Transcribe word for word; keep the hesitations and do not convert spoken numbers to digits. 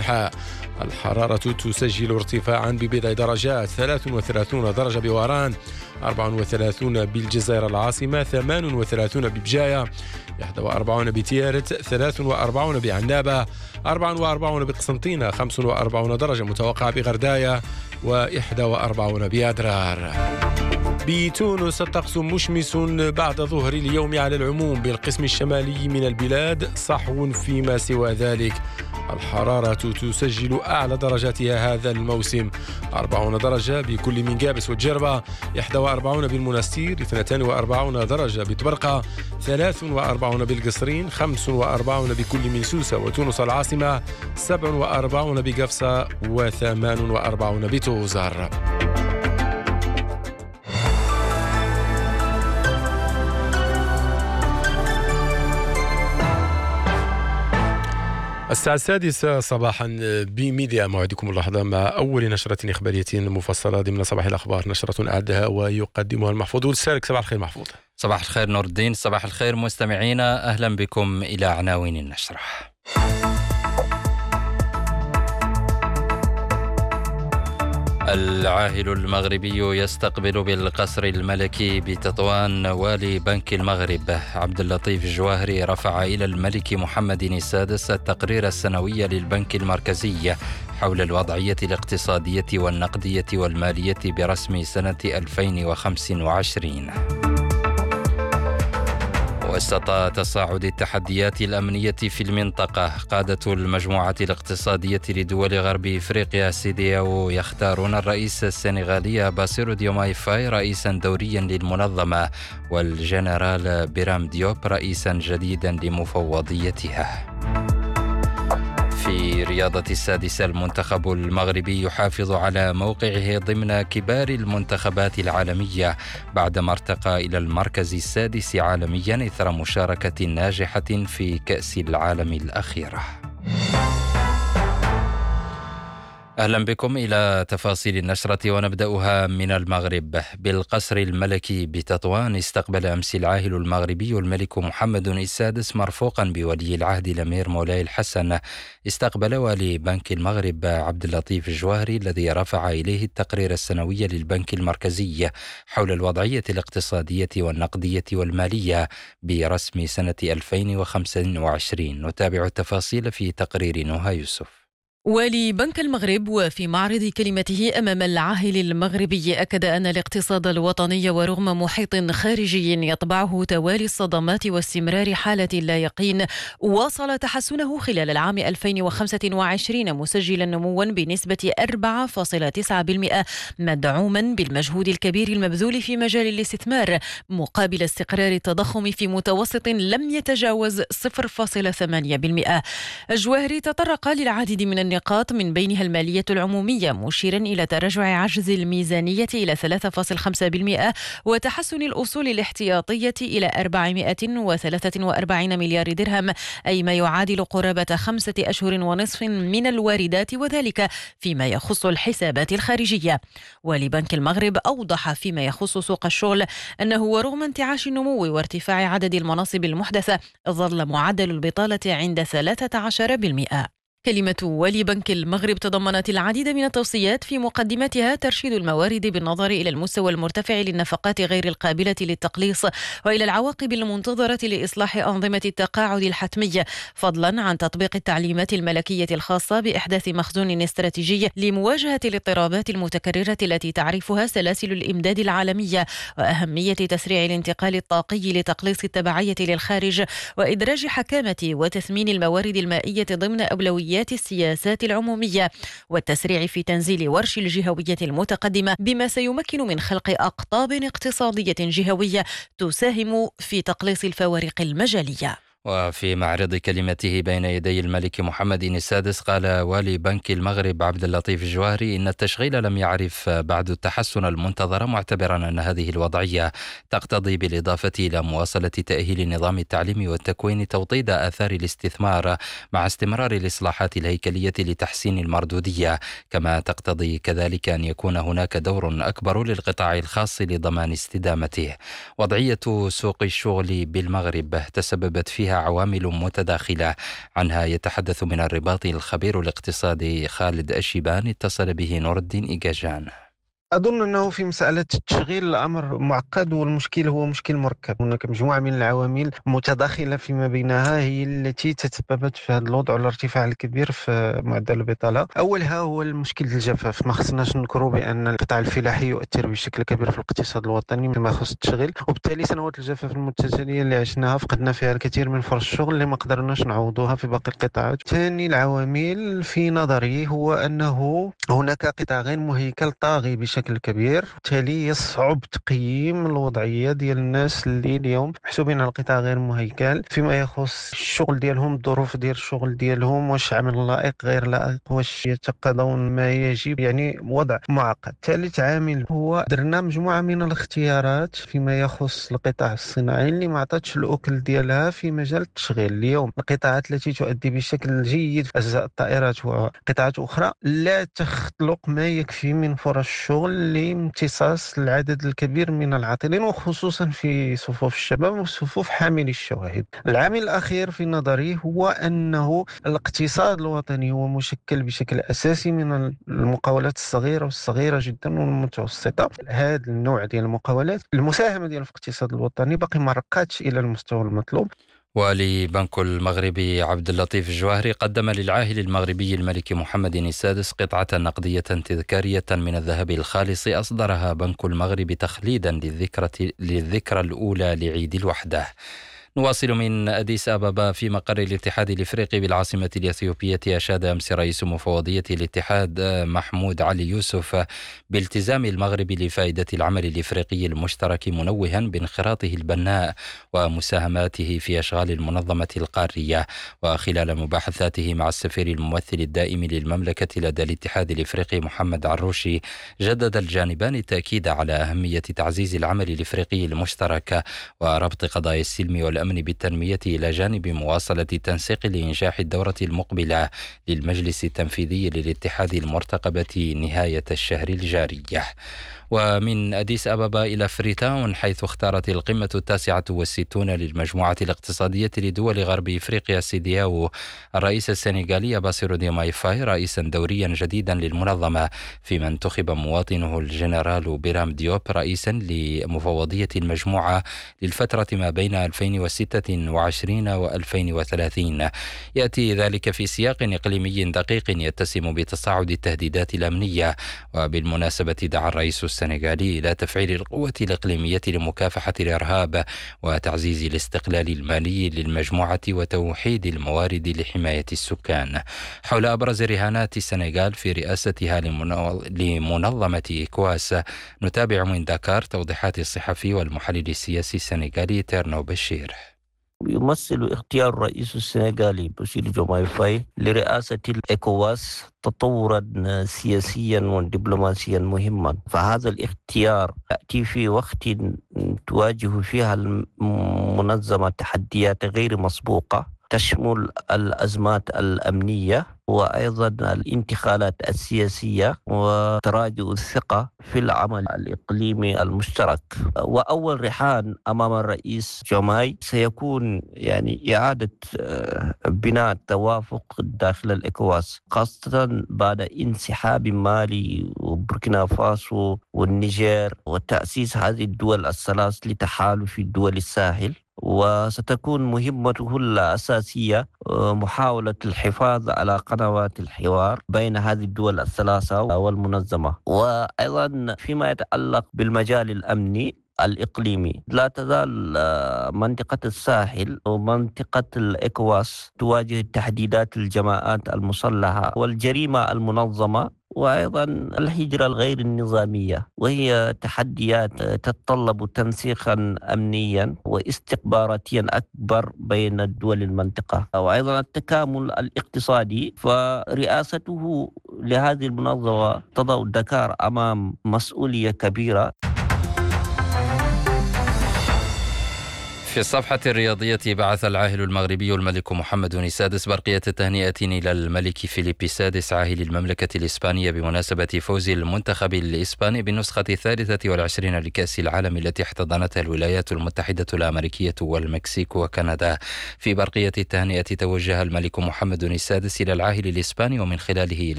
الصباح. الحرارة تسجل ارتفاعا ببضع درجات، ثلاث وثلاثون درجة بوهران، أربعة وثلاثين بالجزائر العاصمة، ثمانية وثلاثين ببجاية، واحد وأربعين بتيارت، ثلاث وأربعين بعنابة، أربعة وأربعين بقسنطينة، خمسة وأربعين درجة متوقعة بغرداية، وواحد وأربعين بأدرار. بتونس الطقس مشمس بعد ظهر اليوم على العموم، بالقسم الشمالي من البلاد صحو فيما سوى ذلك. الحرارة تسجل أعلى درجاتها هذا الموسم، أربعين درجة بكل من قابس والجربة، واحد وأربعين بالمنستير، اثنين وأربعين درجة بتبرقة، ثلاث وأربعين بالقصرين، خمسة وأربعين بكل من سوسة وتونس العاصمة، سبعة وأربعين بقفصة، وثمان وأربعين بتوزر. الساعة السادسة صباحا بميديا، موعدكم اللحظة مع أول نشرة إخبارية مفصلة ضمن صباح الأخبار، نشرة أعدها ويقدمها المحفوظ السارك. صباح الخير محفوظ. صباح الخير نور الدين. صباح الخير مستمعينا، أهلا بكم إلى عناوين النشرة. العاهل المغربي يستقبل بالقصر الملكي بتطوان والي بنك المغرب عبد اللطيف الجواهري. رفع إلى الملك محمد السادس التقرير السنوي للبنك المركزي حول الوضعية الاقتصادية والنقدية والمالية برسم سنة ألفين وخمسة وعشرين. وسط تصاعد التحديات الأمنية في المنطقة، قادة المجموعة الاقتصادية لدول غرب إفريقيا سيدياو يختارون الرئيس السنغالي باسيرو ديوماي فاي رئيسا دوريا للمنظمة، والجنرال بيرام ديوب رئيسا جديدا لمفوضيتها. في رياضة السادسة، المنتخب المغربي يحافظ على موقعه ضمن كبار المنتخبات العالمية بعدما ارتقى إلى المركز السادس عالميا إثر مشاركة ناجحة في كأس العالم الأخيرة. أهلا بكم إلى تفاصيل النشرة، ونبدأها من المغرب. بالقصر الملكي بتطوان استقبل أمس العاهل المغربي الملك محمد السادس مرفوقا بولي العهد الأمير مولاي الحسن، استقبل والي بنك المغرب عبد اللطيف الجواهري الذي رفع إليه التقرير السنوي للبنك المركزي حول الوضعية الاقتصادية والنقدية والمالية برسم سنة ألفين وخمسة وعشرين. نتابع التفاصيل في تقرير نهى يوسف. والي بنك المغرب وفي معرض كلمته أمام العاهل المغربي أكد أن الاقتصاد الوطني ورغم محيط خارجي يطبعه توالي الصدمات واستمرار حالة اللا يقين، واصل تحسنه خلال العام ألفين وخمسة وعشرين مسجلا نموا بنسبة أربعة فاصلة تسعة بالمئة مدعوما بالمجهود الكبير المبذول في مجال الاستثمار، مقابل استقرار التضخم في متوسط لم يتجاوز صفر فاصلة ثمانية بالمئة. الجواهري تطرق للعديد من النقاط من بينها المالية العمومية، مشيرا إلى تراجع عجز الميزانية إلى ثلاثة فاصلة خمسة بالمئة وتحسن الأصول الاحتياطية إلى أربعمائة وثلاثة وأربعين مليار درهم، أي ما يعادل قرابة خمسة أشهر ونصف من الواردات، وذلك فيما يخص الحسابات الخارجية. ولبنك المغرب أوضح فيما يخص سوق الشغل أنه ورغم انتعاش النمو وارتفاع عدد المناصب المحدثة ظل معدل البطالة عند ثلاثة عشر بالمئة. كلمة والي بنك المغرب تضمنت العديد من التوصيات، في مقدمتها ترشيد الموارد بالنظر إلى المستوى المرتفع للنفقات غير القابلة للتقليص وإلى العواقب المنتظرة لإصلاح أنظمة التقاعد الحتمي، فضلا عن تطبيق التعليمات الملكية الخاصة بإحداث مخزون استراتيجي لمواجهة الاضطرابات المتكررة التي تعرفها سلاسل الإمداد العالمية، وأهمية تسريع الانتقال الطاقي لتقليص التبعية للخارج، وإدراج حكامة وتثمين الموارد المائية ضمن أولويات السياسات العمومية، والتسريع في تنزيل ورش الجهوية المتقدمة بما سيمكن من خلق أقطاب اقتصادية جهوية تساهم في تقليص الفوارق المجالية. وفي معرض كلمته بين يدي الملك محمد السادس، قال والي بنك المغرب عبد اللطيف الجواهري إن التشغيل لم يعرف بعد التحسن المنتظر، معتبرا أن هذه الوضعية تقتضي بالإضافة إلى مواصلة تأهيل نظام التعليم والتكوين توطيد آثار الاستثمار مع استمرار الإصلاحات الهيكلية لتحسين المردودية، كما تقتضي كذلك أن يكون هناك دور أكبر للقطاع الخاص لضمان استدامته. وضعية سوق الشغل بالمغرب تسببت فيها فيها عوامل متداخلة. عنها يتحدث من الرباط الخبير الاقتصادي خالد الشيبان، اتصل به نور الدين إيجاجان. أظن أنه في مسألة التشغيل الأمر معقد، والمشكل هو مشكل مركب. هناك مجموعة من العوامل متداخلة فيما بينها هي التي تسببت في هذا الوضع والارتفاع الكبير في معدل البطالة. أولها هو المشكل الجفاف. ما خصناش ننكروا بأن القطاع الفلاحي يؤثر بشكل كبير في الاقتصاد الوطني فيما يخص التشغيل، وبالتالي سنوات الجفاف المتتالية اللي عشناها فقدنا فيها الكثير من فرص الشغل اللي ما قدرناش نعوضوها في باقي القطاعات. ثاني العوامل في نظري هو أنه هناك قطاع غير مهيكل طاغي بشكل بشكل كبير، بالتالي يصعب تقييم الوضعية ديال الناس اللي اليوم محسوبين على القطاع غير مهيكل فيما يخص الشغل ديالهم، الظروف ديال الشغل ديالهم، واش عمل لائق غير لائق، واش يتقاضون ما يجب، يعني وضع معقد. ثالث عامل هو درنا مجموعة من الاختيارات فيما يخص القطاع الصناعي اللي ما عطاتش الأكل ديالها في مجال التشغيل. اليوم القطاعات التي تؤدي بشكل جيد في أجزاء الطائرات وقطاعات أخرى لا تخلق ما يكفي من فرص الشغل لامتصاص العدد الكبير من العاطلين، وخصوصا في صفوف الشباب وصفوف حاملي الشواهد. العامل الأخير في نظري هو أنه الاقتصاد الوطني هو مشكل بشكل أساسي من المقاولات الصغيرة والصغيرة جدا والمتوسطة. هذا النوع ديال المقاولات المساهمة ديال في الاقتصاد الوطني باقي ما رقاتش إلى المستوى المطلوب. والي بنك المغربي عبد اللطيف الجواهري قدم للعاهل المغربي الملك محمد السادس قطعة نقدية تذكارية من الذهب الخالص أصدرها بنك المغرب تخليدا للذكرى للذكرى الأولى لعيد الوحدة. نواصل من أديس أبابا. في مقر الاتحاد الإفريقي بالعاصمة الإثيوبية أشاد أمس رئيس مفوضية الاتحاد محمود علي يوسف بالتزام المغرب لفائدة العمل الإفريقي المشترك، منوها بانخراطه البناء ومساهماته في أشغال المنظمة القارية. وخلال مباحثاته مع السفير الممثل الدائم للمملكة لدى الاتحاد الإفريقي محمد عروشي، جدد الجانبان التأكيد على أهمية تعزيز العمل الإفريقي المشترك وربط قضايا السلم والأمن الأمن بالتنمية إلى جانب مواصلة التنسيق لإنجاح الدورة المقبلة للمجلس التنفيذي للاتحاد المرتقبة نهاية الشهر الجاري. ومن أديس أبابا إلى فريتاون، حيث اختارت القمة التاسعة والستون للمجموعة الاقتصادية لدول غرب إفريقيا سيدياو الرئيس السنغالي باسيرو ديوماي فاي رئيسا دوريا جديدا للمنظمة، فيما انتخب مواطنه الجنرال بيرام ديوب رئيسا لمفوضية المجموعة للفترة ما بين ألفين وستة وعشرين وألفين وثلاثين. يأتي ذلك في سياق إقليمي دقيق يتسم بتصاعد التهديدات الأمنية. وبالمناسبة دعا الرئيس السنغالي إلى تفعيل القوة الإقليمية لمكافحة الإرهاب وتعزيز الاستقلال المالي للمجموعة وتوحيد الموارد لحماية السكان. حول أبرز رهانات السنغال في رئاستها لمنظمة إيكواس، نتابع من داكار توضيحات الصحفي والمحلل السياسي السنغالي تيرنو بشير. يمثل اختيار الرئيس السنغالي باسيرو ديوماي فاي لرئاسة الإيكواس تطورا سياسيا ودبلوماسيا مهما. فهذا الاختيار يأتي في وقت تواجه فيها المنظمة تحديات غير مسبوقة تشمل الأزمات الأمنية وأيضا الانتقالات السياسية وتراجع الثقة في العمل الإقليمي المشترك. وأول رهان أمام الرئيس جوماي سيكون يعني إعادة بناء التوافق داخل الإكواس، خاصة بعد انسحاب مالي وبوركينا فاسو والنيجر وتأسيس هذه الدول الثلاث لتحالف دول الساحل. وستكون مهمته الأساسية محاولة الحفاظ على قنوات الحوار بين هذه الدول الثلاثة والمنظمة. وأيضا فيما يتعلق بالمجال الأمني الإقليمي، لا تزال منطقة الساحل ومنطقة الإكواس تواجه تحديدات الجماعات المسلحة والجريمة المنظمة وأيضا الهجرة الغير النظامية، وهي تحديات تتطلب تنسيقا أمنيا واستخباراتيا أكبر بين الدول المنطقة. وأيضا التكامل الاقتصادي، فرئاسته لهذه المنظمة تضع دكار أمام مسؤولية كبيرة. في الصفحة الرياضية بعث العاهل المغربي الملك محمد السادس برقية التهنئة إلى الملك فيليبي السادس عاهل المملكة الإسبانية بمناسبة فوز المنتخب الإسباني بالنسخة الثالثة والعشرين لكأس العالم التي احتضنتها الولايات المتحدة الأمريكية والمكسيك وكندا. في برقية التهنئة توجه الملك محمد السادس إلى العاهل الإسباني ومن خلاله إلى